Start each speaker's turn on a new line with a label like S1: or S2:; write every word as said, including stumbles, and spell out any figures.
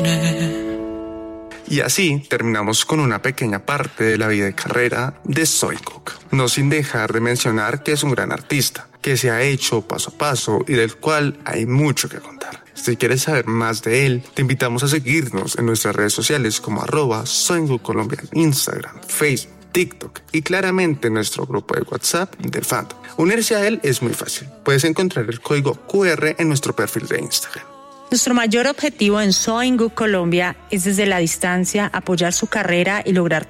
S1: Y así terminamos con una pequeña parte de la vida y carrera de Jungkook. No sin dejar de mencionar que es un gran artista, que se ha hecho paso a paso y del cual hay mucho que contar. Si quieres saber más de él, te invitamos a seguirnos en nuestras redes sociales como arroba Jungkook Colombia en Instagram, Facebook, TikTok y claramente en nuestro grupo de WhatsApp de Fandom. Unirse a él es muy fácil. Puedes encontrar el código cu erre en nuestro perfil de Instagram.
S2: Nuestro mayor objetivo en Jungkook Colombia es desde la distancia apoyar su carrera y lograr